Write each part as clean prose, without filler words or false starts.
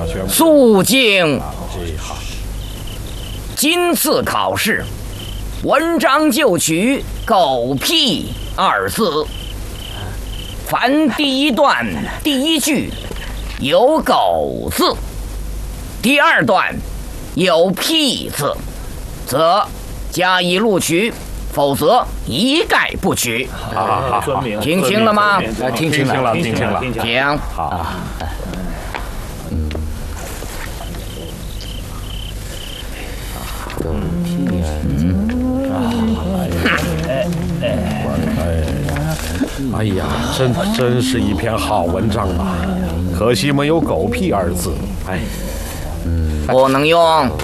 肃静。今次考试，文章就取“狗屁”2字。凡第一段第一句有“狗”字，第二段有“屁”字，则加以录取，否则一概不取。听清了吗？ 听清了。 请。 好。哎呀，真是一篇好文章啊！可惜没有“狗屁”2字。哎， 不能用。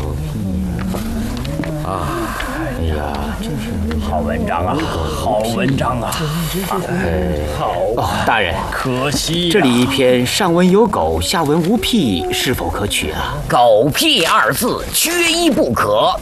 哎呀，真是好文章啊，好文章啊！好， 大人， 可惜这里一篇上文有狗，下文无屁，是否可取啊？“ 狗屁”2字缺一不可。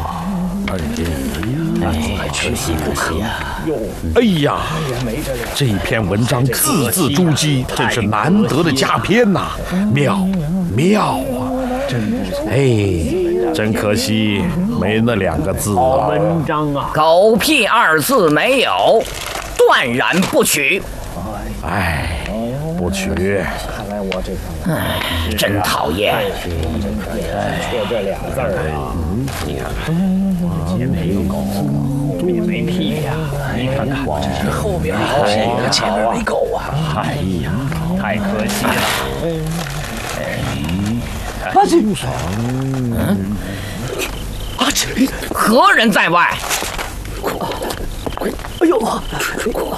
可惜啊！ 哎呀，这篇文章字字珠玑，真是难得的佳篇呐！妙啊！真不错。哎，真可惜没那2个字啊！ 好文章啊！“ 狗屁”2字没有，断然不取。 哎，不取。 看来我这个真讨厌。 错这2字啊！你看，也没有狗，也没屁呀！你看看，这后面有屁，前面没狗啊！哎呀，太可惜了。 何人在外？ 哎呦！